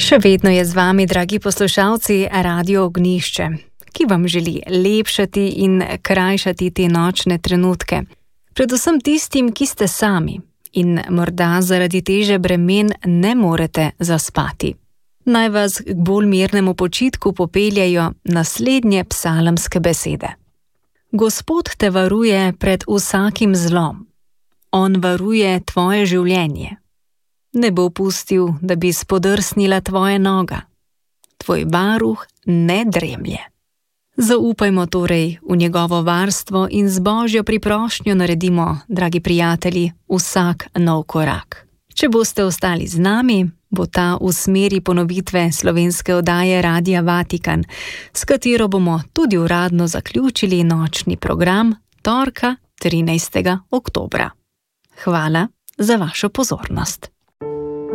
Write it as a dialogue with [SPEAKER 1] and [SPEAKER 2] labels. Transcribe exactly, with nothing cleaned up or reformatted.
[SPEAKER 1] Še vedno je z vami, dragi poslušalci, Radio Ognjišče, ki vam želi lepšati in krajšati te nočne trenutke. Predvsem tistim, ki ste sami in morda zaradi teže bremen ne morete zaspati. Naj vas k bolj mirnemu počitku popeljajo naslednje psalamske besede. Gospod te varuje pred vsakim zlom. On varuje tvoje življenje. Ne bo pustil, da bi spodrsnila tvoja noga. Tvoj varuh ne dremlje. Zaupajmo torej v njegovo varstvo in z Božjo priprošnjo naredimo, dragi prijatelji, vsak nov korak. Če boste ostali z nami, bo ta v smeri ponovitve slovenske oddaje Radia Vatikan, s katero bomo tudi uradno zaključili nočni program torka trinajstega oktobra. Hvala za vašo pozornost.